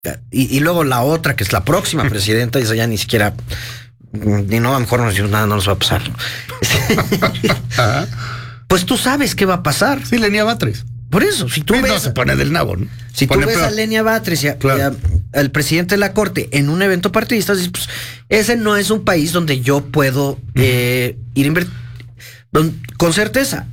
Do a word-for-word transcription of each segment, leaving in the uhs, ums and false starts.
Y, y luego la otra, que es la próxima presidenta, y eso ya ni siquiera, ni no, a lo mejor no nos nada, no nos va a pasar. Pues tú sabes qué va a pasar. Sí, Lenia Batres. Por eso, si tú pues ves... No, se pone del nabo, ¿no? Si pone tú ves peor. a Lenia Batres y, a, claro. y a, al presidente de la Corte en un evento partidista, dices, pues, ese no es un país donde yo puedo eh, ir a invertir con certeza.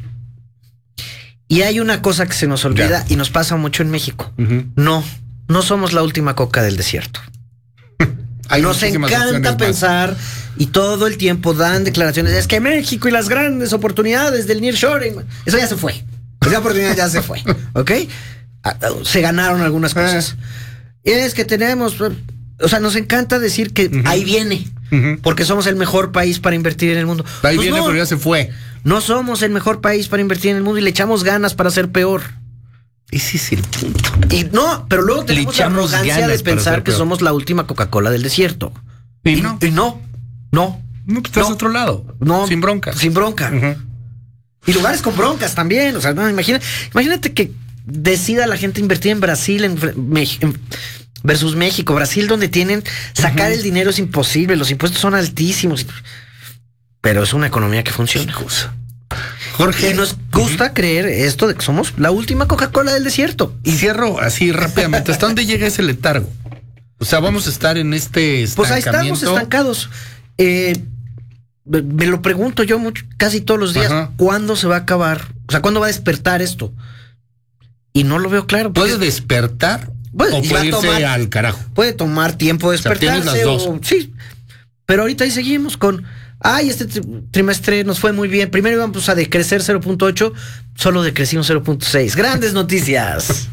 Y hay una cosa que se nos olvida ya. y nos pasa mucho en México. Uh-huh. No, no somos la última coca del desierto. Hay nos encanta pensar más. Y todo el tiempo dan declaraciones. Es que México y las grandes oportunidades del nearshoring, eso ya se fue. Esa oportunidad ya se fue, ¿ok? Se ganaron algunas cosas. Y es que tenemos, o sea, nos encanta decir que uh-huh. ahí viene, uh-huh. porque somos el mejor país para invertir en el mundo. Ahí pues viene, no, pero ya se fue. No somos el mejor país para invertir en el mundo y le echamos ganas para ser peor. Ese es el punto. Y no, pero luego tenemos la arrogancia de pensar que somos la última Coca-Cola del desierto. Y, y no. Y no, no. No, pues estás no, a otro lado. No. Sin bronca. Sin bronca. Uh-huh. Y lugares con broncas también. O sea, no, imagina, imagínate que decida la gente invertir en Brasil en, en, versus México. Brasil, donde tienen sacar uh-huh. el dinero es imposible. Los impuestos son altísimos. Pero es una economía que funciona. Jorge, y nos gusta uh-huh. creer esto de que somos la última Coca-Cola del desierto. Y cierro así rápidamente. ¿Hasta dónde llega ese letargo? O sea, vamos a estar en este estancamiento. Pues ahí estamos estancados. Eh, me lo pregunto yo mucho, casi todos los días. Ajá. ¿Cuándo se va a acabar? O sea, ¿cuándo va a despertar esto? Y no lo veo claro. ¿Puede despertar? Puede, ¿O puede irse tomar, al carajo? Puede tomar tiempo despertarse. O sea, tienes las dos. O, sí. Pero ahorita ahí seguimos con... Ay, este trimestre nos fue muy bien. Primero íbamos a decrecer cero punto ocho, solo decrecimos cero punto seis. Grandes noticias.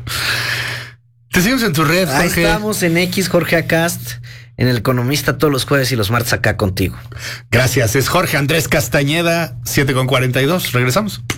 Te seguimos en tu red, Jorge. Ahí estamos en X, Jorge Acast, en El Economista, todos los jueves y los martes acá contigo. Gracias. Es Jorge Andrés Castañeda, siete con cuarenta y dos. Regresamos.